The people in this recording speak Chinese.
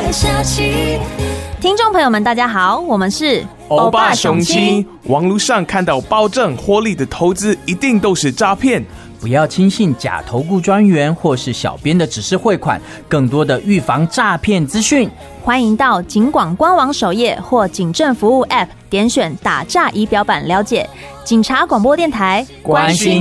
下去。 听众朋友们大家好，我们是欧巴雄亲。网络上看到保证获利的投资一定都是诈骗， 不要轻信假投顾专员或是小编的指示汇款，更多的预防诈骗资讯， 欢迎到警广官网首页或警政服务 App 点选打诈仪表板了解。警察广播电台， 关心